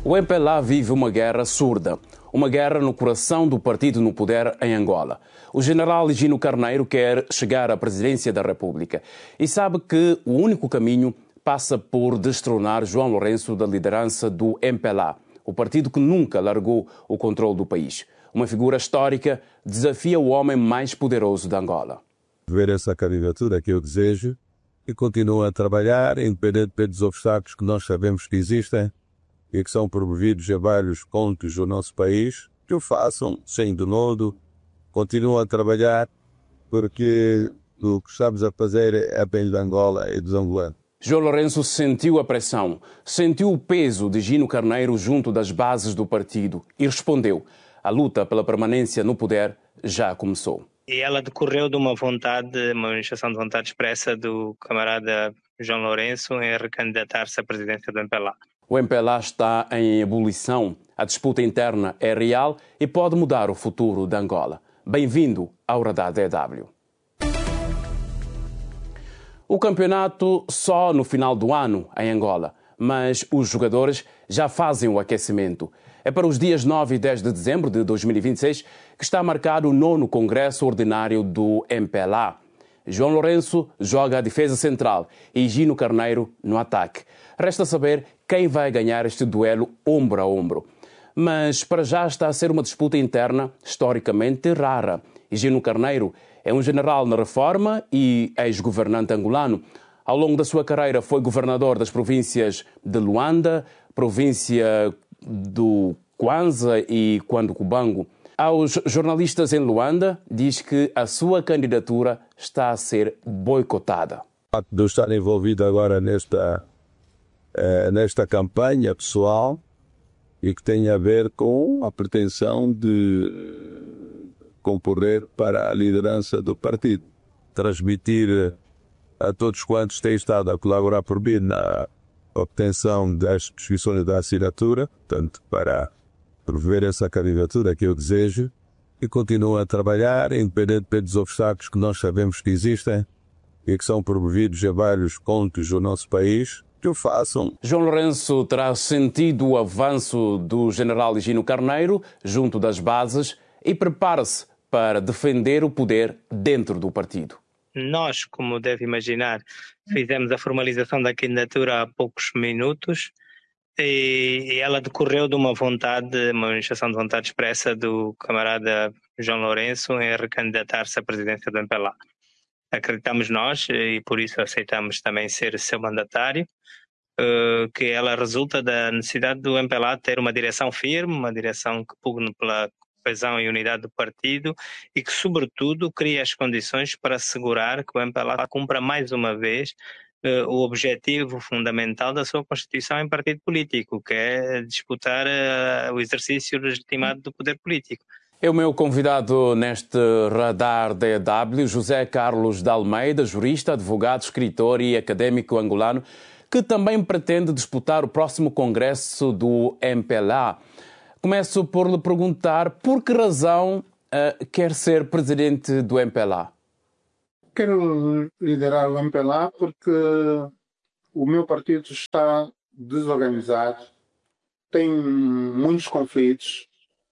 O MPLA vive uma guerra surda, uma guerra no coração do partido no poder em Angola. O general Higino Carneiro quer chegar à presidência da República e sabe que o único caminho passa por destronar João Lourenço da liderança do MPLA, o partido que nunca largou o controle do país. Uma figura histórica desafia o homem mais poderoso de Angola. Ver essa candidatura que eu desejo e continuo a trabalhar, independentemente dos obstáculos que nós sabemos que existem e que são promovidos a vários pontos do nosso país, que o façam sem denodo, continuam a trabalhar, porque o que estamos a fazer é bem de Angola e dos angolanos. João Lourenço sentiu a pressão, sentiu o peso de Higino Carneiro junto das bases do partido e respondeu. A luta pela permanência no poder já começou. E ela decorreu de uma manifestação de vontade expressa do camarada João Lourenço em recandidatar-se à presidência do MPLA. O MPLA está em ebulição, a disputa interna é real e pode mudar o futuro de Angola. Bem-vindo ao Radar DW. O campeonato só no final do ano em Angola, mas os jogadores já fazem o aquecimento. É para os dias 9 e 10 de dezembro de 2026 que está marcado o 9º Congresso Ordinário do MPLA. João Lourenço joga a defesa central e Higino Carneiro no ataque. Resta saber quem vai ganhar este duelo ombro a ombro. Mas para já está a ser uma disputa interna historicamente rara. Higino Carneiro é um general na reforma e ex-governante angolano. Ao longo da sua carreira foi governador das províncias de Luanda, província do Kwanza e Cubango. Aos jornalistas em Luanda, diz que a sua candidatura está a ser boicotada. O facto de eu estar envolvido agora nesta campanha pessoal e que tem a ver com a pretensão de concorrer para a liderança do partido. Transmitir a todos quantos têm estado a colaborar por mim na obtenção das inscrições da assinatura, portanto, para promover essa candidatura que eu desejo, e continuo a trabalhar, independentemente dos obstáculos que nós sabemos que existem e que são promovidos a vários pontos do nosso país, que o façam. João Lourenço terá sentido o avanço do general Higino Carneiro junto das bases e prepara-se para defender o poder dentro do partido. Nós, como deve imaginar, fizemos a formalização da candidatura há poucos minutos e ela decorreu de uma manifestação de vontade expressa do camarada João Lourenço em recandidatar-se à presidência do MPLA. Acreditamos nós, e por isso aceitamos também ser seu mandatário, que ela resulta da necessidade do MPLA ter uma direção firme, uma direção que pugne pela coesão e unidade do partido e que, sobretudo, cria as condições para assegurar que o MPLA cumpra mais uma vez o objetivo fundamental da sua constituição em partido político, que é disputar o exercício legitimado do poder político. É o meu convidado neste Radar DW, José Carlos de Almeida, jurista, advogado, escritor e académico angolano, que também pretende disputar o próximo congresso do MPLA. Começo por lhe perguntar por que razão quer ser presidente do MPLA? Quero liderar o MPLA porque o meu partido está desorganizado, tem muitos conflitos,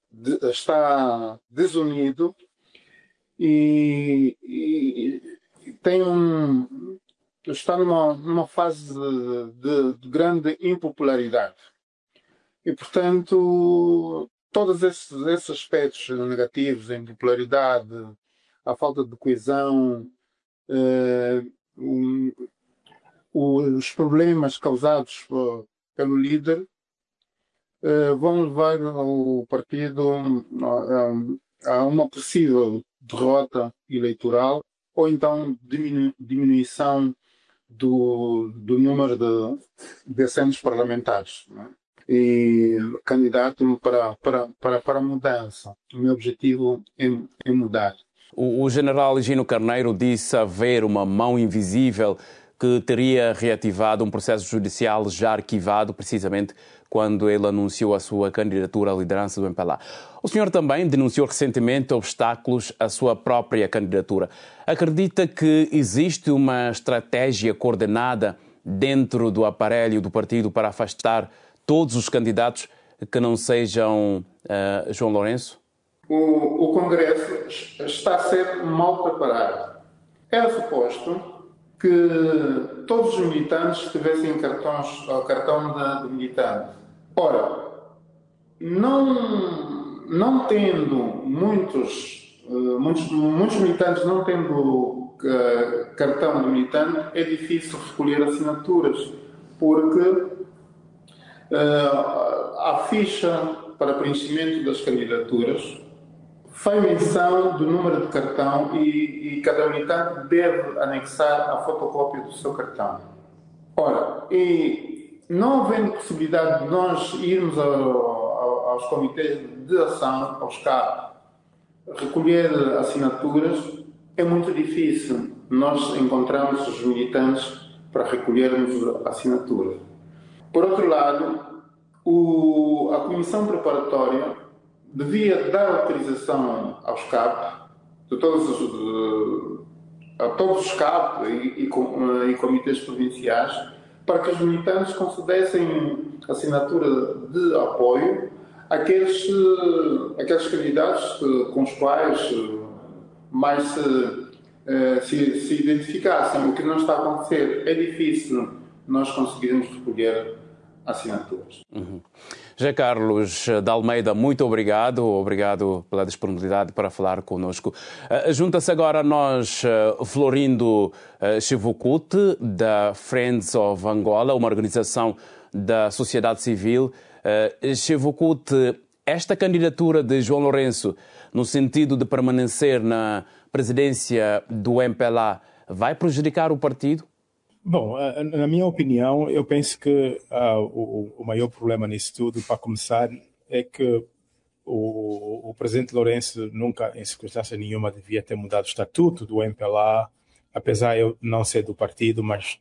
está desunido e está numa fase de grande impopularidade. E, portanto, todos esses aspectos negativos, a impopularidade, a falta de coesão, os problemas causados pelo líder vão levar o partido a uma possível derrota eleitoral ou então diminuição do número de assentos parlamentares, não é? E candidato para a mudança. O meu objetivo é mudar. O general Higino Carneiro disse haver uma mão invisível que teria reativado um processo judicial já arquivado, precisamente quando ele anunciou a sua candidatura à liderança do MPLA. O senhor também denunciou recentemente obstáculos à sua própria candidatura. Acredita que existe uma estratégia coordenada dentro do aparelho do partido para afastar todos os candidatos que não sejam João Lourenço? O Congresso está a ser mal preparado. Era suposto que todos os militantes tivessem cartão de militante. Ora, não tendo muitos militantes não tendo cartão de militante, é difícil recolher assinaturas, porque a ficha para preenchimento das candidaturas faz menção do número de cartão e cada militante deve anexar a fotocópia do seu cartão. Ora, e não havendo possibilidade de nós irmos aos comitês de ação, aos CAP, recolher assinaturas, é muito difícil nós encontrarmos os militantes para recolhermos assinaturas. Por outro lado, a comissão preparatória devia dar autorização aos CAP, a todos os CAP e comitês provinciais, para que os militantes concedessem assinatura de apoio àqueles candidatos com os quais mais se identificassem. O que não está a acontecer, é difícil nós conseguirmos recolher assinaturas. José Carlos de Almeida, muito obrigado. Obrigado pela disponibilidade para falar connosco. Junta-se agora a nós Florindo Chivukute, da Friends of Angola, uma organização da sociedade civil. Chivukute, esta candidatura de João Lourenço, no sentido de permanecer na presidência do MPLA, vai prejudicar o partido? Bom, na minha opinião, eu penso que o maior problema nisso tudo, para começar, é que o presidente Lourenço nunca, em circunstância nenhuma, devia ter mudado o estatuto do MPLA, apesar de eu não ser do partido, mas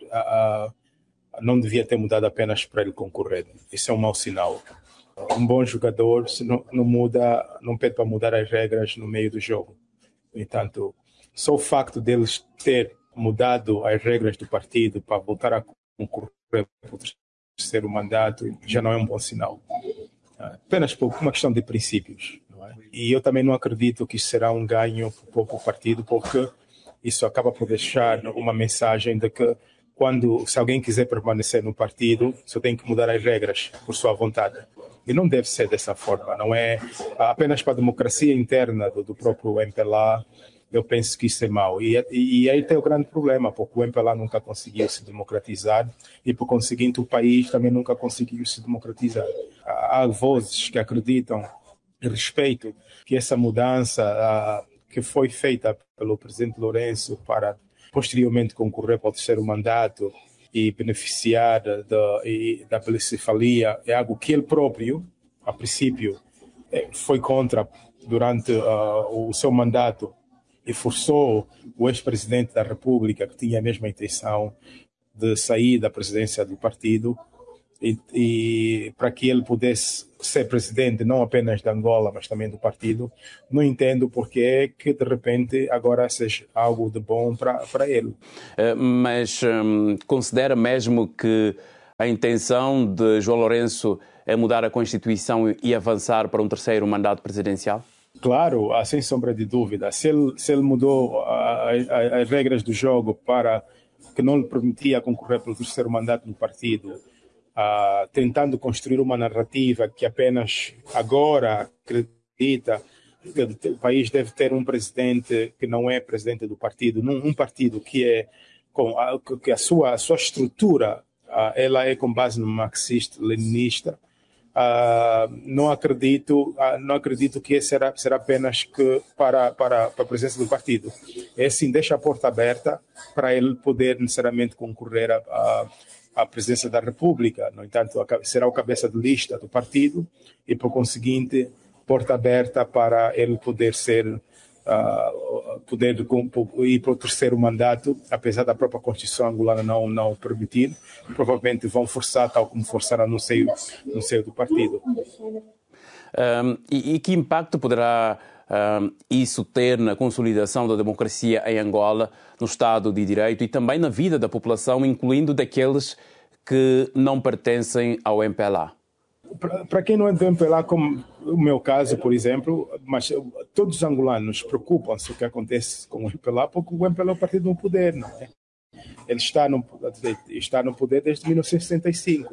não devia ter mudado apenas para ele concorrer. Isso é um mau sinal. Um bom jogador não pede para mudar as regras no meio do jogo. No entanto, só o facto deles ter mudado as regras do partido para voltar a concorrer para o terceiro mandato já não é um bom sinal. Apenas por uma questão de princípios. Não é? E eu também não acredito que isso será um ganho para o partido, porque isso acaba por deixar uma mensagem de que se alguém quiser permanecer no partido, só tem que mudar as regras por sua vontade. E não deve ser dessa forma. Não é apenas para a democracia interna do próprio MPLA. Eu penso que isso é mau. E aí tem o grande problema, porque o MPLA nunca conseguiu se democratizar e, por conseguinte, o país também nunca conseguiu se democratizar. Há vozes que acreditam e respeito que essa mudança que foi feita pelo presidente Lourenço para posteriormente concorrer para o terceiro mandato e beneficiar da policefalia é algo que ele próprio, a princípio, foi contra durante o seu mandato, e forçou o ex-presidente da República, que tinha a mesma intenção de sair da presidência do partido, e para que ele pudesse ser presidente não apenas de Angola, mas também do partido. Não entendo porque é que, de repente, agora seja algo de bom para ele. Mas considera mesmo que a intenção de João Lourenço é mudar a Constituição e avançar para um terceiro mandato presidencial? Claro, sem sombra de dúvida. Se ele mudou as regras do jogo para que não lhe permitia concorrer pelo terceiro mandato no partido, tentando construir uma narrativa que apenas agora acredita que o país deve ter um presidente que não é presidente do partido, um partido que a sua estrutura ela é com base no marxista-leninista. Não acredito que esse será apenas para a presença do partido. É sim, deixa a porta aberta para ele poder necessariamente concorrer à presidência da República. No entanto, será o cabeça de lista do partido e, por conseguinte, porta aberta para ele poder ir para o terceiro mandato, apesar da própria Constituição angolana não permitir. Provavelmente vão forçar, tal como forçaram no seio do partido. E que impacto poderá isso ter na consolidação da democracia em Angola, no Estado de Direito e também na vida da população, incluindo daqueles que não pertencem ao MPLA? Para quem não é do MPLA, como o meu caso, por exemplo, mas todos os angolanos preocupam-se com o que acontece com o MPLA, porque o MPLA é o partido no poder, não é? Ele está no poder desde 1965.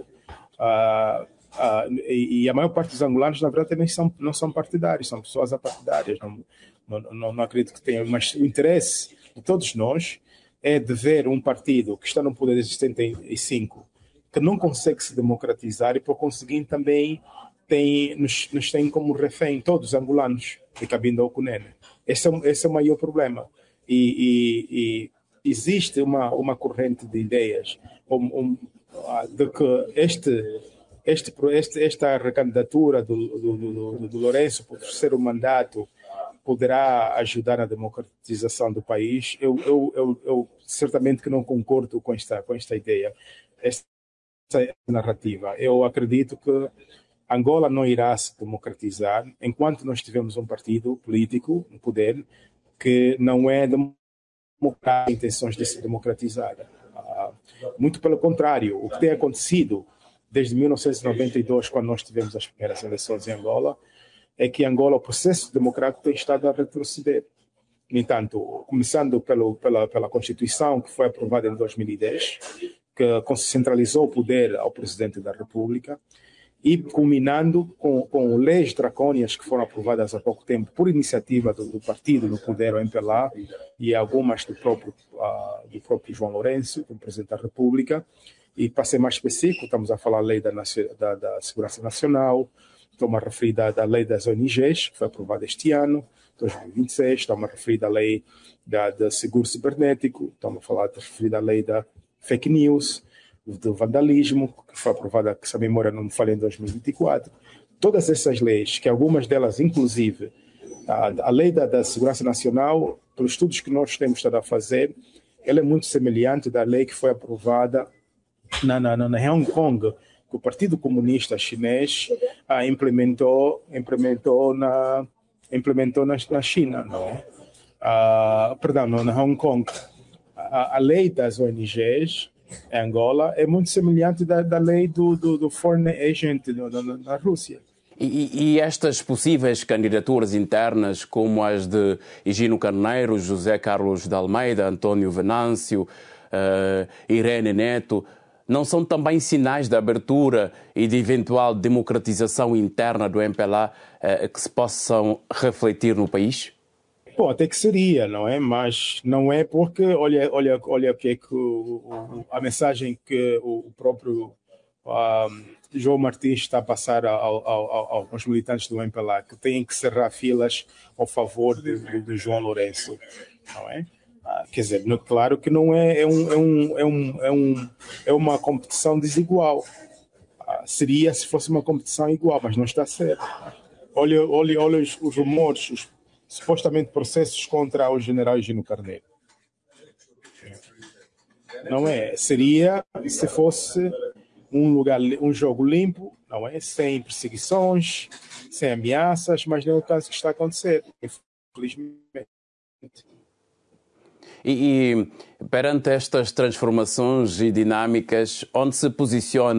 E a maior parte dos angolanos, na verdade, também não são partidários, são pessoas apartidárias. Não acredito que tenham, mas o interesse de todos nós é de ver um partido que está no poder desde 75, que não consegue se democratizar e, por conseguinte, também nos tem como refém todos os angolanos de Cabinda ou Cunene. Esse é o maior problema. E existe uma corrente de ideias de que esta recandidatura do Lourenço para o terceiro mandato poderá ajudar na democratização do país. Eu certamente que não concordo com esta ideia, esta narrativa. Eu acredito que Angola não irá se democratizar enquanto nós tivermos um partido político no poder que não é democrático, intenções de se democratizar. Muito pelo contrário, o que tem acontecido desde 1992, quando nós tivemos as primeiras eleições em Angola, é que Angola, o processo democrático tem estado a retroceder. No entanto, começando pela Constituição, que foi aprovada em 2010, que centralizou o poder ao Presidente da República, e culminando com leis dracônias que foram aprovadas há pouco tempo por iniciativa do partido no poder, o MPLA, e algumas do próprio João Lourenço, como Presidente da República. E, para ser mais específico, estamos a falar da lei da Segurança Nacional, estamos a referir da lei das ONGs, que foi aprovada este ano, 2026, estamos a referir da lei da seguro cibernético, estamos a referir da lei da fake news, do vandalismo, que foi aprovada, que se a memória não me falha, em 2024. Todas essas leis, que algumas delas, inclusive, a lei da Segurança Nacional, pelos estudos que nós temos estado a fazer, ela é muito semelhante da lei que foi aprovada na Hong Kong, que o Partido Comunista Chinês implementou na China, não? Perdão, na Hong Kong. A lei das ONGs em Angola é muito semelhante da lei do Foreign Agent na Rússia. E estas possíveis candidaturas internas, como as de Higino Carneiro, José Carlos de Almeida, António Venâncio, Irene Neto, não são também sinais de abertura e de eventual democratização interna do MPLA que se possam refletir no país? Bom, até que seria, não é? Mas não é porque, olha o que é que a mensagem que o próprio João Martins está a passar aos militantes do MPLA, que têm que cerrar filas ao favor de João Lourenço, não é? Quer dizer, claro que não é uma competição desigual. Seria se fosse uma competição igual, mas não está certo. Olha os rumores, os supostamente processos contra o general Higino Carneiro. Não é? Seria se fosse um jogo limpo, não é? Sem perseguições, sem ameaças, mas não é o caso que está a acontecer, infelizmente. E perante estas transformações e dinâmicas, onde se posiciona